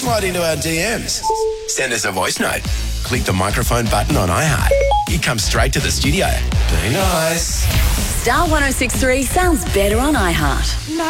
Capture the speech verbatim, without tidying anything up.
slide into our D Ms. Send us a voice note. Click the microphone button on iHeart. You come straight to the studio. Be nice. Star one oh six three sounds better on iHeart.